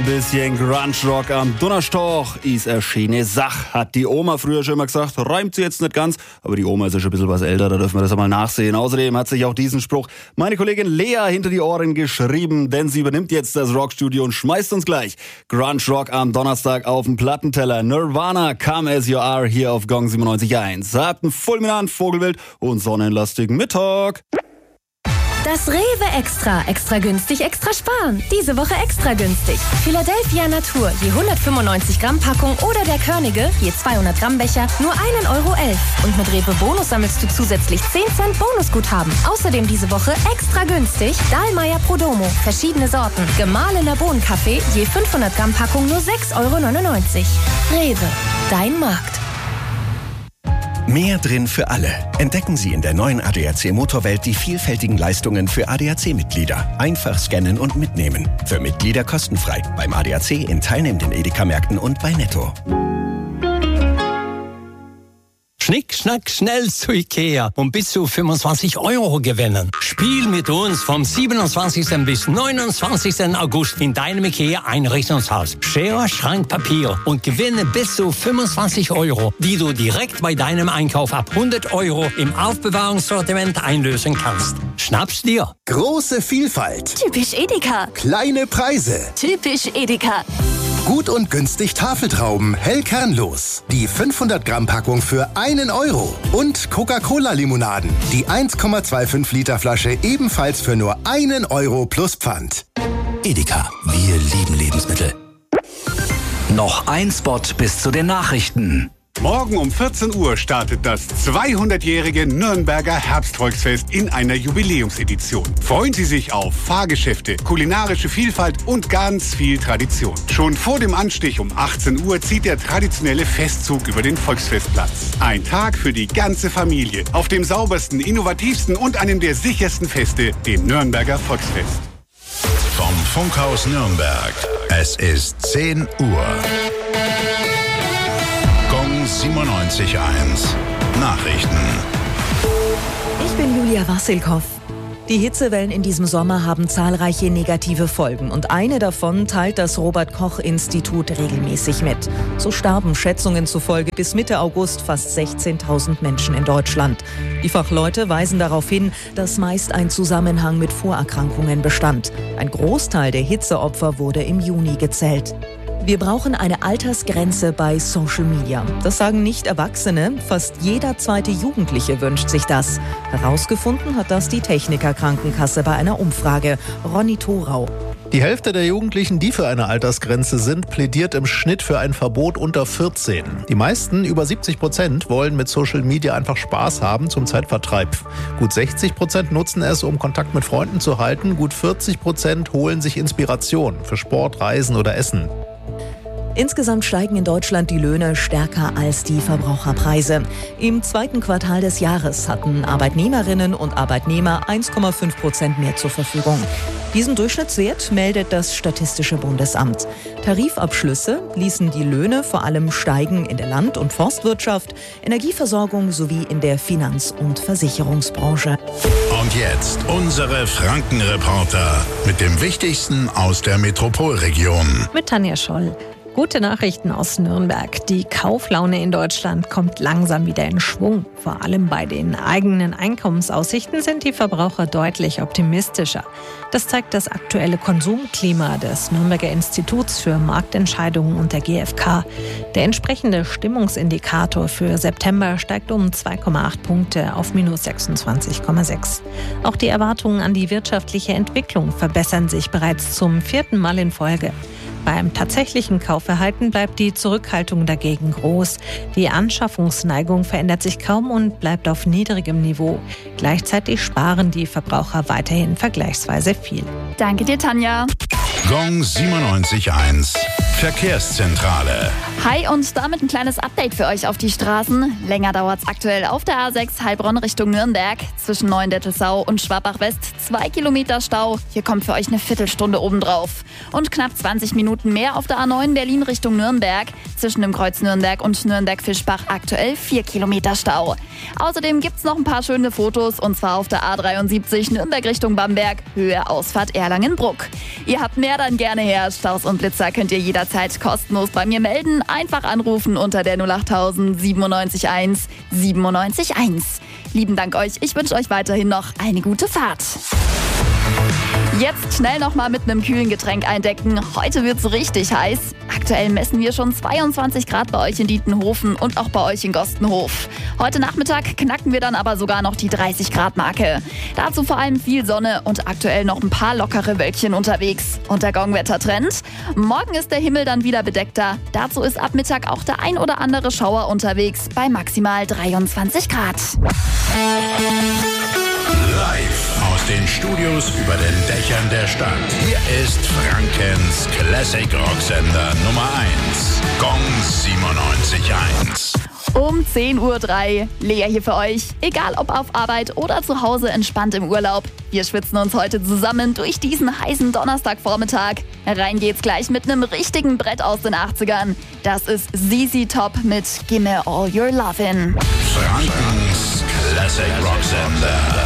bisschen Grunge-Rock am Donnerstag ist eine schöne Sache, hat die Oma früher schon immer gesagt. Reimt sie jetzt nicht ganz, aber die Oma ist ja schon ein bisschen was älter, da dürfen wir das einmal nachsehen. Außerdem hat sich auch diesen Spruch meine Kollegin Lea hinter die Ohren geschrieben, denn sie übernimmt jetzt das Rockstudio und schmeißt uns gleich Grunge-Rock am Donnerstag auf den Plattenteller. Nirvana, Come As You Are, hier auf Gong 97.1. Habt einen fulminant, vogelwild und sonnenlastigen Mittag. Das Rewe Extra günstig, extra sparen. Diese Woche extra günstig. Philadelphia Natur, je 195 Gramm Packung oder der Körnige, je 200 Gramm Becher, nur 1,11 €. Und mit Rewe Bonus sammelst du zusätzlich 10 Cent Bonusguthaben. Außerdem diese Woche extra günstig Dahlmeier Prodomo, verschiedene Sorten. Gemahlener Bohnenkaffee, je 500 Gramm Packung nur 6,99 €. Rewe, dein Markt. Mehr drin für alle. Entdecken Sie in der neuen ADAC Motorwelt die vielfältigen Leistungen für ADAC-Mitglieder. Einfach scannen und mitnehmen. Für Mitglieder kostenfrei. Beim ADAC in teilnehmenden Edeka-Märkten und bei Netto. Schnick, schnack, schnell zu Ikea und bis zu 25 € gewinnen. Spiel mit uns vom 27. bis 29. August in deinem Ikea-Einrichtungshaus. Schere, Schrank, Papier und gewinne bis zu 25 €, die du direkt bei deinem Einkauf ab 100 € im Aufbewahrungssortiment einlösen kannst. Schnapp's dir. Große Vielfalt. Typisch Edeka. Kleine Preise. Typisch Edeka. Gut und günstig Tafeltrauben, hell kernlos. Die 500 Gramm Packung für 1 €. Und Coca-Cola-Limonaden. Die 1,25 Liter Flasche ebenfalls für nur 1 € plus Pfand. Edeka, wir lieben Lebensmittel. Noch ein Spot bis zu den Nachrichten. Morgen um 14 Uhr startet das 200-jährige Nürnberger Herbstvolksfest in einer Jubiläumsedition. Freuen Sie sich auf Fahrgeschäfte, kulinarische Vielfalt und ganz viel Tradition. Schon vor dem Anstich um 18 Uhr zieht der traditionelle Festzug über den Volksfestplatz. Ein Tag für die ganze Familie auf dem saubersten, innovativsten und einem der sichersten Feste, dem Nürnberger Volksfest. Vom Funkhaus Nürnberg. Es ist 10 Uhr. 97.1 Nachrichten. Ich bin Julia Wassilkow. Die Hitzewellen in diesem Sommer haben zahlreiche negative Folgen und eine davon teilt das Robert-Koch-Institut regelmäßig mit. So starben Schätzungen zufolge bis Mitte August fast 16.000 Menschen in Deutschland. Die Fachleute weisen darauf hin, dass meist ein Zusammenhang mit Vorerkrankungen bestand. Ein Großteil der Hitzeopfer wurde im Juni gezählt. Wir brauchen eine Altersgrenze bei Social Media. Das sagen nicht Erwachsene. Fast jeder zweite Jugendliche wünscht sich das. Herausgefunden hat das die Techniker Krankenkasse bei einer Umfrage. Ronny Thorau. Die Hälfte der Jugendlichen, die für eine Altersgrenze sind, plädiert im Schnitt für ein Verbot unter 14. Die meisten, über 70%, wollen mit Social Media einfach Spaß haben zum Zeitvertreib. Gut 60% nutzen es, um Kontakt mit Freunden zu halten. Gut 40% holen sich Inspiration für Sport, Reisen oder Essen. Insgesamt steigen in Deutschland die Löhne stärker als die Verbraucherpreise. Im zweiten Quartal des Jahres hatten Arbeitnehmerinnen und Arbeitnehmer 1,5% mehr zur Verfügung. Diesen Durchschnittswert meldet das Statistische Bundesamt. Tarifabschlüsse ließen die Löhne vor allem steigen in der Land- und Forstwirtschaft, Energieversorgung sowie in der Finanz- und Versicherungsbranche. Und jetzt unsere Frankenreporter mit dem Wichtigsten aus der Metropolregion. Mit Tanja Scholl. Gute Nachrichten aus Nürnberg. Die Kauflaune in Deutschland kommt langsam wieder in Schwung. Vor allem bei den eigenen Einkommensaussichten sind die Verbraucher deutlich optimistischer. Das zeigt das aktuelle Konsumklima des Nürnberger Instituts für Marktentscheidungen und der GfK. Der entsprechende Stimmungsindikator für September steigt um 2,8 Punkte auf -26,6. Auch die Erwartungen an die wirtschaftliche Entwicklung verbessern sich bereits zum 4. Mal in Folge. Beim tatsächlichen Kaufverhalten bleibt die Zurückhaltung dagegen groß. Die Anschaffungsneigung verändert sich kaum und bleibt auf niedrigem Niveau. Gleichzeitig sparen die Verbraucher weiterhin vergleichsweise viel. Danke dir, Tanja. Gong 97.1 Verkehrszentrale. Hi und damit ein kleines Update für euch auf die Straßen. Länger dauert's aktuell auf der A6 Heilbronn Richtung Nürnberg. Zwischen Neuendettelsau und Schwabach-West 2 Kilometer Stau. Hier kommt für euch eine Viertelstunde obendrauf. Und knapp 20 Minuten mehr auf der A9 Berlin Richtung Nürnberg. zwischen dem Kreuz Nürnberg und Nürnberg-Fischbach aktuell 4 Kilometer Stau. Außerdem gibt's noch ein paar schöne Fotos und zwar auf der A73 Nürnberg Richtung Bamberg, Höhe Ausfahrt Erlangen-Bruck. Ihr habt mehr, dann gerne her. Staus und Blitzer könnt ihr jederzeit kostenlos bei mir melden. Einfach anrufen unter der 08000 971 971. Lieben Dank euch. Ich wünsche euch weiterhin noch eine gute Fahrt. Jetzt schnell nochmal mit einem kühlen Getränk eindecken. Heute wird's richtig heiß. Aktuell messen wir schon 22 Grad bei euch in Dietenhofen und auch bei euch in Gostenhof. Heute Nachmittag knacken wir dann aber sogar noch die 30 Grad Marke. Dazu vor allem viel Sonne und aktuell noch ein paar lockere Wölkchen unterwegs. Und der Gongwetter-Trend? Morgen ist der Himmel dann wieder bedeckter. Dazu ist ab Mittag auch der ein oder andere Schauer unterwegs bei maximal 23 Grad. Live aus den Studios über den Dächern der Stadt. Hier ist Frankens Classic Rocksender Nummer 1. Gong 97.1. Um 10:03 Uhr. Lea hier für euch. Egal ob auf Arbeit oder zu Hause entspannt im Urlaub. Wir schwitzen uns heute zusammen durch diesen heißen Donnerstagvormittag. Rein geht's gleich mit einem richtigen Brett aus den 80ern. Das ist ZZ Top mit Gimme All Your Lovin'. Franken